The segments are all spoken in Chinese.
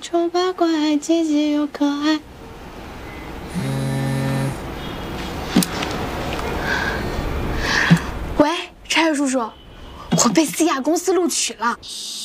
丑八怪，积极又可爱。喂，差月叔叔，我被 CR 公司录取了。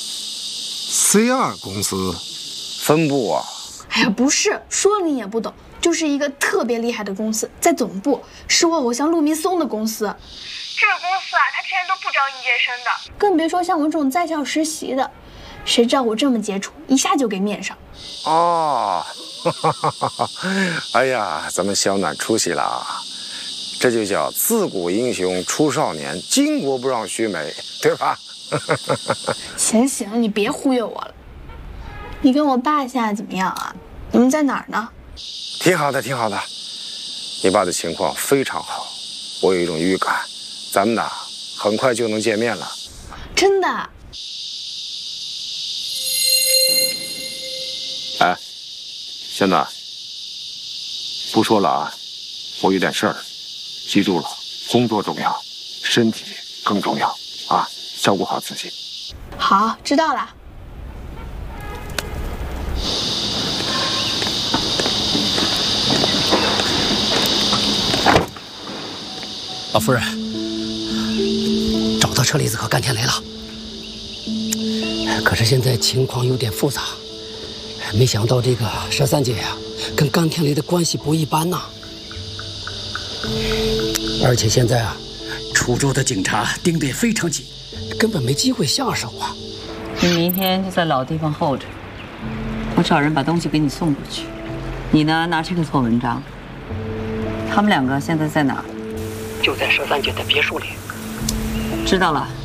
CR 公司分部啊？ 哎呀，不是，说了你也不懂，就是一个特别厉害的公司，在总部，是我偶像陆明松的公司。这个公司啊，他之前都不招应届生的，更别说像我这种在校实习的。谁知道我这么杰出，一下就给面上。 哦，哎呀，咱们小暖出息了啊！这就叫自古英雄出少年，巾帼不让须眉，对吧？ 行行，你别忽悠我了。你跟我爸现在怎么样啊？你们在哪儿呢？ 挺好的，挺好的。你爸的情况非常好，我有一种预感，咱们呐很快就能见面了。 真的？ 哎，小暖，不说了啊，我有点事儿，记住了，工作重要，身体更重要啊，照顾好自己。 好，知道了。 老夫人，找到车厘子和甘天雷了，可是现在情况有点复杂。没想到这个13姐呀，跟甘天雷的关系不一般呐。而且现在啊，滁州的警察盯得也非常紧，根本没机会下手啊。 你明天就在老地方候着，我找人把东西给你送过去。你呢，拿这个做文章。他们两个现在在哪儿？ 就在13姐的别墅里。 知道了。